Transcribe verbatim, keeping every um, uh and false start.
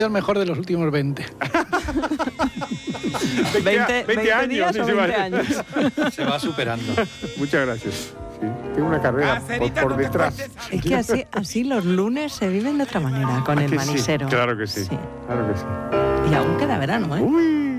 el mejor de los últimos veinte. veinte, veinte años, días o veinte años. Se va superando. Muchas gracias. Sí, tengo una carrera por, por detrás. Es que así, así los lunes se viven de otra manera, con el Que manisero. Sí, claro que sí, sí. claro que sí. Y aún queda verano, ¿eh? Uy.